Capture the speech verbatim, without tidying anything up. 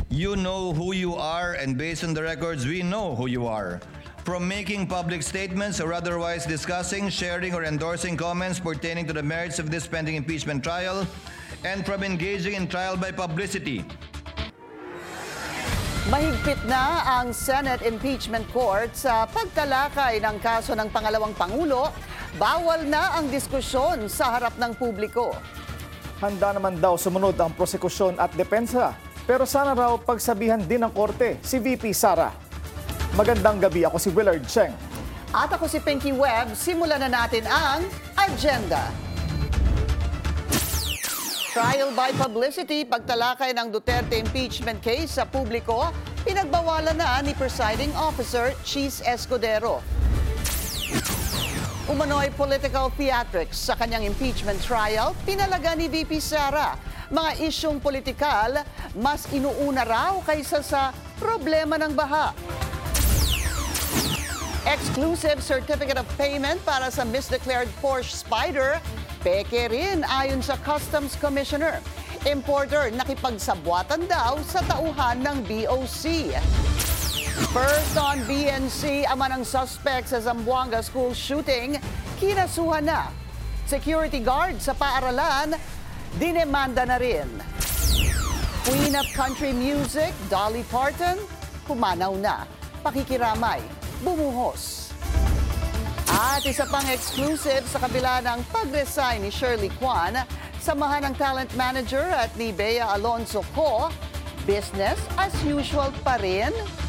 You know who you are, and based on the records, we know who you are. From making public statements or otherwise discussing, sharing, or endorsing comments pertaining to the merits of this pending impeachment trial, and from engaging in trial by publicity. Mahigpit na ang Senate Impeachment Court sa pagtalakay ng kaso ng pangalawang Pangulo. Bawal na ang diskusyon sa harap ng publiko. Handa naman daw sumunod ang prosekusyon at depensa. Pero sana raw pagsabihan din ng korte si V P Sara. Magandang gabi, ako si Willard Cheng. At ako si Pinky Webb. Simulan na natin ang agenda. Trial by publicity, pagtalakay ng Duterte impeachment case sa publiko, pinagbawalan na ni Presiding Officer Cheese Escudero. Umano'y political theatrics sa kanyang impeachment trial, pinalaga ni V P Sara. Mga isyong politikal, mas inuuna raw kaysa sa problema ng baha. Exclusive certificate of payment para sa misdeclared Porsche Spyder, peke rin ayon sa Customs Commissioner. Importer nakipagsabwatan daw sa tauhan ng B O C. First on B N C, ama ng suspect sa Zamboanga school shooting, kinasuhan na. Security guard sa paaralan, dinemanda na rin. Queen of Country Music, Dolly Parton, pumanaw na. Pakikiramay, bumuhos. At isa pang exclusive sa kabila ng pag-resign ni Shirley Kwan, samahan ng talent manager at ni Bea Alonso Ko, business as usual pa rin.